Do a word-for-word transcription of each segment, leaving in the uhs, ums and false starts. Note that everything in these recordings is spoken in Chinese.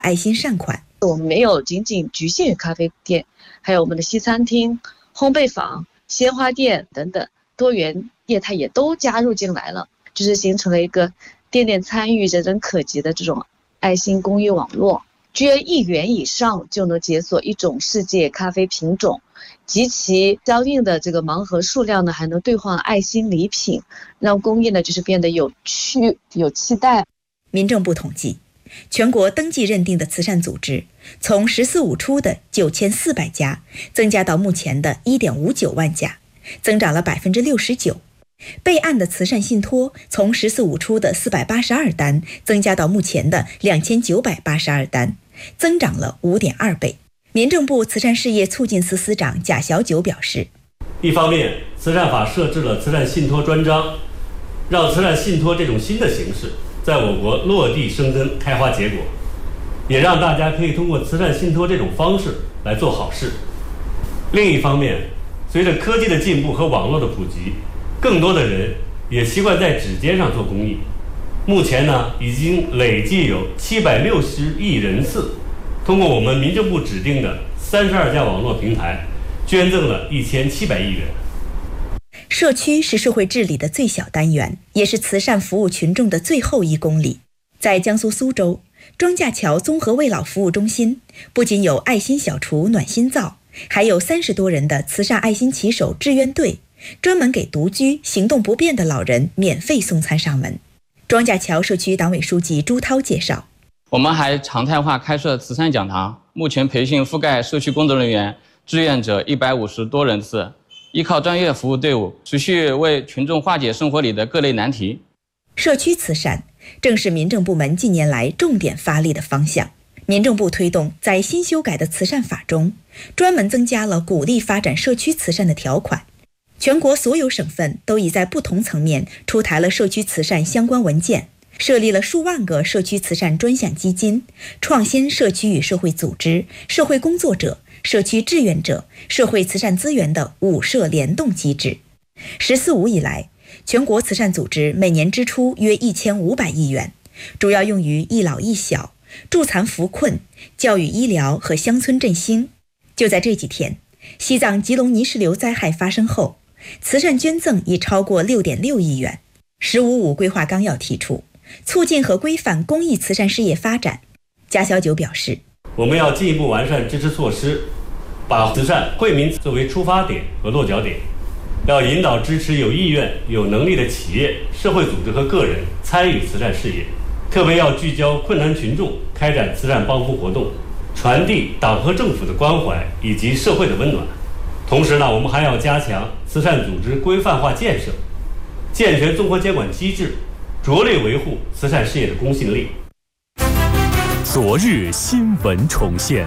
爱心善款。 我们没有仅仅局限于咖啡店，还有我们的西餐厅、烘焙坊、鲜花店等等多元业态也都加入进来了，就是形成了一个店店参与、人人可及的这种爱心公益网络。捐一元以上就能解锁一种世界咖啡品种，及其相应的这个盲盒数量呢，还能兑换爱心礼品，让公益呢就是变得有趣、有期待。 民政部统计，全国登记认定的慈善组织从“十四五”初的九千四百家增加到目前的一点五九万家，增长了百分之六十九。备案的慈善信托从“十四五”初的四百八十二单增加到目前的两千九百八十二单，增长了 五点二倍。民政部慈善事业促进司司长贾小九表示， 一方面，慈善法设置了慈善信托专章，让慈善信托这种新的形式在我国落地生根、开花结果，也让大家可以通过慈善信托这种方式来做好事。另一方面，随着科技的进步和网络的普及，更多的人也习惯在指尖上做公益。目前呢，已经累计有七百六十亿人次通过我们民政部指定的三十二家网络平台捐赠了一千七百亿元。 社区是社会治理的最小单元，也是慈善服务群众的最后一公里。在江苏苏州庄稼桥综合慰老服务中心，不仅有爱心小厨暖心灶，还有三十多人的慈善爱心骑手志愿队，专门给独居、行动不便的老人免费送餐上门。庄稼桥社区党委书记朱涛介绍， 我们还常态化开设慈善讲堂，目前培训覆盖社区工作人员、志愿者一百五十多人次，依靠专业服务队伍，持续为群众化解生活里的各类难题。 社区慈善正是民政部门近年来重点发力的方向。民政部推动在新修改的慈善法中，专门增加了鼓励发展社区慈善的条款。全国所有省份都已在不同层面出台了社区慈善相关文件，设立了数万个社区慈善专项基金，创新社区与社会组织、社会工作者、社区志愿者、社会慈善资源的五社联动机制。十四五以来，全国慈善组织每年支出约一千五百亿元，主要用于一老一小、助残扶困、教育医疗和乡村振兴。就在这几天，西藏吉隆泥石流灾害发生后，慈善捐赠已超过 六点六亿元。十五五规划纲要提出，促进和规范公益慈善事业发展。贾小九表示， 我们要进一步完善支持措施，把慈善惠民作为出发点和落脚点，要引导支持有意愿、有能力的企业、社会组织和个人参与慈善事业，特别要聚焦困难群众，开展慈善帮扶活动，传递党和政府的关怀以及社会的温暖。同时呢，我们还要加强慈善组织规范化建设，健全综合监管机制，着力维护慈善事业的公信力。 昨日新闻重现，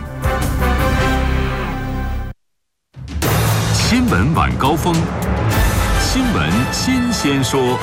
新闻晚高峰，新闻新鲜说。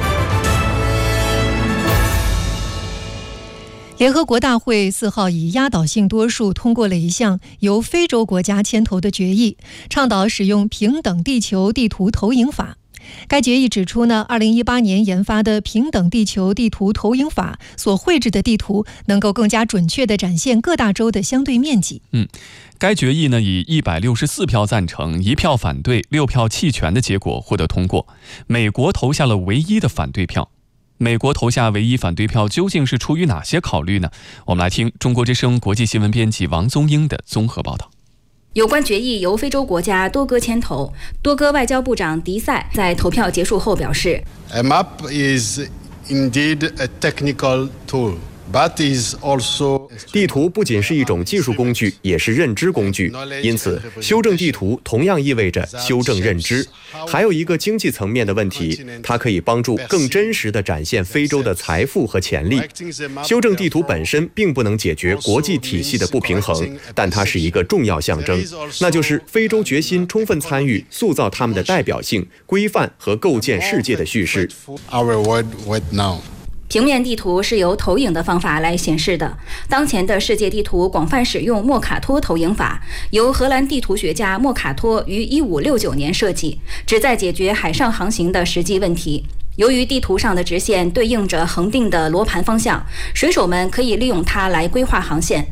联合国大会四号以压倒性多数通过了一项由非洲国家牵头的决议，倡导使用平等地球地图投影法。该决议指出呢，二零一八年研发的平等地球地图投影法所绘制的地图能够更加准确地展现各大洲的相对面积。 嗯，该决议呢以一百六十四票赞成、一票反对、六票弃权的结果获得通过。美国投下了唯一的反对票。美国投下唯一反对票究竟是出于哪些考虑呢？我们来听中国之声国际新闻编辑王宗英的综合报道。 有关决议由非洲国家多哥牵头，多哥外交部长迪塞在投票结束后表示 A map is indeed a technical tool, but is also 地图不仅是一种技术工具，也是认知工具，因此修正地图同样意味着修正认知。还有一个经济层面的问题，它可以帮助更真实地展现非洲的财富和潜力。修正地图本身并不能解决国际体系的不平衡，但它是一个重要象征，那就是非洲决心充分参与塑造他们的代表性、规范和构建世界的叙事。 平面地图是由投影的方法来显示的。当前的世界地图广泛使用莫卡托投影法，由荷兰地图学家莫卡托于一五六九年设计，旨在解决海上航行的实际问题。 由于地图上的直线对应着恒定的罗盘方向，水手们可以利用它来规划航线。